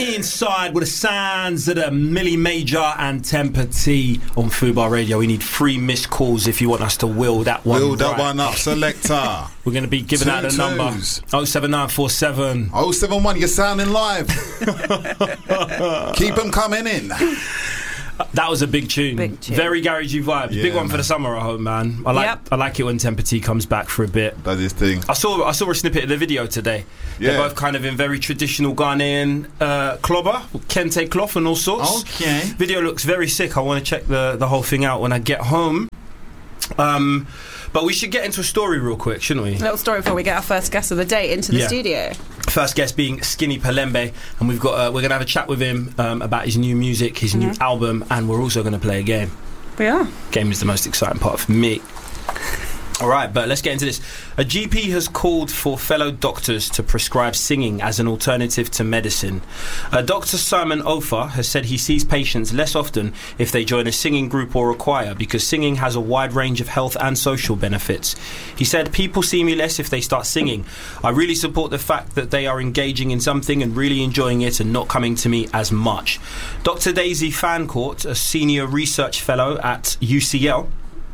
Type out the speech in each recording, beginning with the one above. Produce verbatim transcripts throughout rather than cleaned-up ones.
Inside with the sounds of the Millie Major and Temper T on Fubar Radio. We need three missed calls if you want us to wheel that one Wheel right. that one up, selector. We're going to be giving Two out the twos. number oh seven nine four seven oh seven one, you're sounding live. Keep them coming in. That was a big tune. Big tune. Very garagey vibes. Yeah, big one man. for the summer, I hope, man. I like Yep. I like it when Temper T comes back for a bit. Does his thing. I saw I saw a snippet of the video today. Yeah. They're both kind of in very traditional Ghanaian uh, clobber, kente cloth and all sorts. Okay. Video looks very sick. I want to check the, the whole thing out when I get home. Um, but we should get into a story real quick, shouldn't we? A little story before we get our first guest of the day into the Yeah. studio. First guest being Skinny Palembe, and we've got uh, we're gonna have a chat with him um, about his new music, his new Mm-hmm. album, and we're also gonna play a game. We are. Game is the most exciting part for me. All right, but let's get into this. A G P has called for fellow doctors to prescribe singing as an alternative to medicine. Uh, Doctor Simon Ofer has said he sees patients less often if they join a singing group or a choir because singing has a wide range of health and social benefits. He said, people see me less if they start singing. I really support the fact that they are engaging in something and really enjoying it and not coming to me as much. Doctor Daisy Fancourt, a senior research fellow at U C L,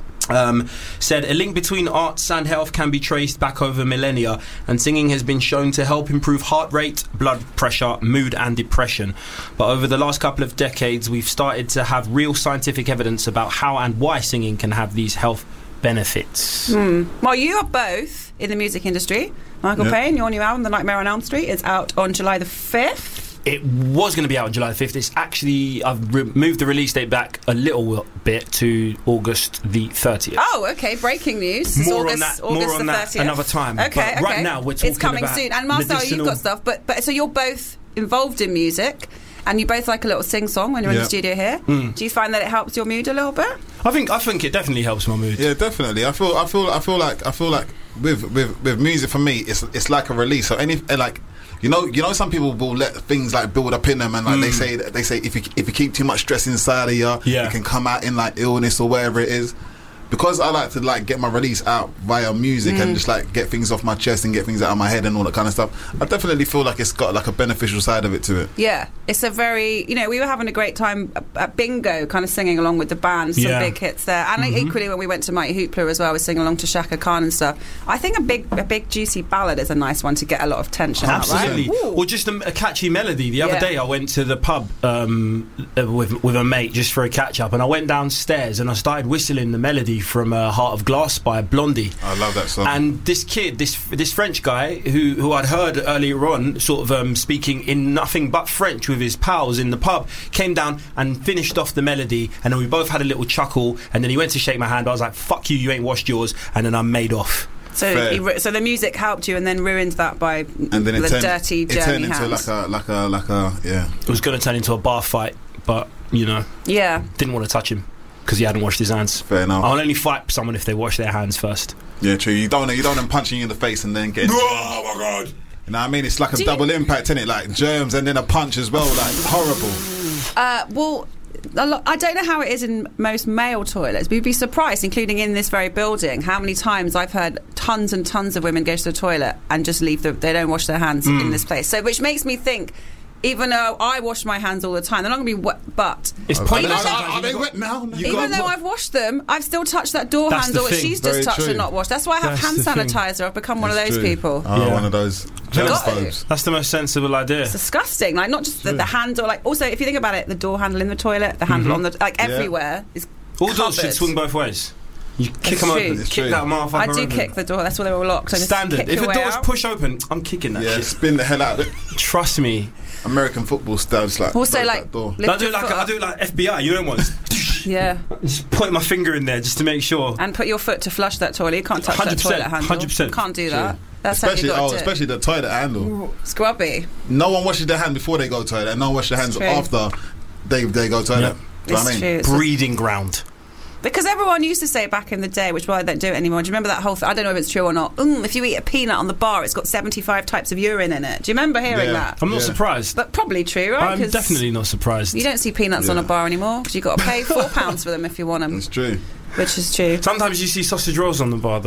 Um, said a link between arts and health can be traced back over millennia, and singing has been shown to help improve heart rate, blood pressure, mood and depression. But over the last couple of decades we've started to have real scientific evidence about how and why singing can have these health benefits. Mm. Well, you are both in the music industry. Michael Yeah. Payne, your new album, The Nightmare on Elm Street, is out on July the fifth. It was going to be out on July the fifth. It's actually, I've re- moved the release date back a little bit to August the thirtieth. Oh, okay. Breaking news. It's More August, on that, August more on the that thirtieth. another time. Okay, But okay. right now we're talking It's coming about soon. And Marcel, medicinal- you've got stuff. But but so you're both involved in music, and you both like a little sing song when you're in Yeah. the studio here. Mm. Do you find that it helps your mood a little bit? I think I think it definitely helps my mood. Yeah, definitely. I feel, I feel, I feel like, I feel like with with with music for me, it's it's like a release. So any like. You know, you know, some people will let things like build up in them, and like Mm. they say, they say if you if you keep too much stress inside of you, Yeah. it can come out in like illness or whatever it is. Because I like to like get my release out via music Mm. and just like get things off my chest and get things out of my head and all that kind of stuff. I definitely feel like it's got like a beneficial side of it to it. Yeah, it's a very, you know, we were having a great time at Bingo, kind of singing along with the band, some Yeah. big hits there, and Mhm. equally when we went to Mighty Hoopla as well, we singing along to Shaka Khan and stuff. I think a big, a big juicy ballad is a nice one to get a lot of tension out, Absolutely, right? Ooh. or just a, a catchy melody. The other Yeah. day, I went to the pub um, uh, with with a mate just for a catch up, and I went downstairs and I started whistling the melody from uh, Heart of Glass by Blondie. I love that song. And this kid, this this French guy who who I'd heard earlier on, sort of um, speaking in nothing but French with his pals in the pub, came down and finished off the melody, and then we both had a little chuckle. And then he went to shake my hand, but I was like, "Fuck you, you ain't washed yours," and then I made off. So, Fair. you, ru- so the music helped you, and then ruined that by and then it the turned, dirty it turned journey into hands. like a like a like a yeah. It was going to turn into a bar fight, but you know, Yeah, didn't want to touch him because he hadn't washed his hands. Fair enough. I'll only fight someone if they wash their hands first. Yeah, true. You don't you don't want them punching you in the face and then get. Oh my god! You know what I mean? It's like a Do you- double impact, innit? Like germs and then a punch as well. Like horrible. Uh, well, a lot, I don't know how it is in most male toilets, but you'd be surprised, including in this very building, how many times I've heard tons and tons of women go to the toilet and just leave the, they don't wash their hands Mm. in this place. So, which makes me think, even though I wash my hands all the time, they're not going to be wet, but It's Are pointless. they- sometimes. are they You've wet got- now? you've even got- though I've washed them, I've still touched that door That's handle the that thing. she's Very just touched true. and not washed. That's why I have That's hand the thing. sanitizer. I've become one of It's those true. people. Oh, Yeah. one of those Got germphobes. That's the most sensible idea. It's disgusting. Like, not just the, the handle, like, also, if you think about it, the door handle in the toilet, the handle Mhm. on the, like, Yeah. everywhere is All doors should covered. swing both ways. You kick It's them true. open, It's kick true. that motherfucker I do open. kick the door. That's why they were locked. I just Standard. kick If your a way door's out. push open, I'm kicking that Yeah, shit. spin the hell out of it. Trust me. American football style, just like Also, close like, that door. lift I do your it like foot I up. do it like F B I. You know ones. Yeah, Just point my finger in there just to make sure. and put your foot to flush that toilet. You can't touch one hundred that percent, toilet handle. one hundred percent. You can't do True. that. That's especially how you oh, got to especially the toilet handle. Scrubby. No one washes their hand before they go to toilet, and no one washes their hands It's true. after they they go to toilet. Yeah. Do you know what I It's mean? true. It's a- Breeding ground. Because everyone used to say back in the day, which why they don't do it anymore. Do you remember that whole thing? I don't know if it's true or not. Mm, if you eat a peanut on the bar, it's got seventy-five types of urine in it. Do you remember hearing Yeah. that? I'm not Yeah. surprised. But probably true, right? I'm 'Cause definitely not surprised. You don't see peanuts on a Yeah. bar anymore because you've got to pay four pounds for them if you want them, It's true. which is true. Sometimes you see sausage rolls on the bar though.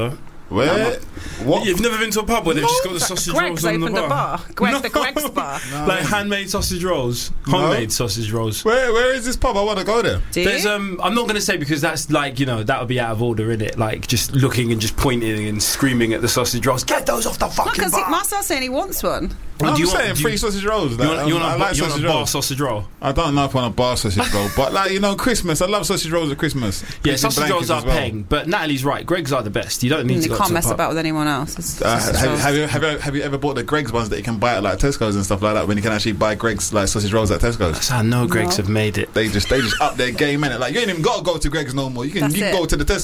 Where? What? You've never been to a pub where they've just got the sausage Greg's rolls on the opened a bar? bar. Greg, No. The Greg's bar. No. Like handmade sausage rolls, homemade sausage rolls. Where? Where is this pub? I want to go there. Do There's you? um, I'm not going to say because that's like you know that would be out of order, innit? Like just looking and just pointing and screaming at the sausage rolls. Get those off the Not fucking because bar. Marcel's saying he wants one. Well, I'm do you saying want- do free you- sausage rolls. You Like, want, you want I a, like you want sausage a bar rolls. sausage roll? I don't know if I want a bar sausage roll, but like you know, Christmas. I love sausage rolls at Christmas. Yeah, Pigs and sausage rolls blankets are as well. peng, but Natalie's right. Greg's are the best. You don't need And to you go can't to a mess pub. about with anyone else. It's- Uh, sausage have, rolls. have, you, have, you, have you ever bought the Greggs ones that you can buy at like Tesco's and stuff like that? When you can actually buy Greggs like sausage rolls at Tesco's. That's how no Greg's No. have made it. They just they just up their game in it. Like you ain't even got to go to Greggs no more. You can That's you can it. go to the Tesco.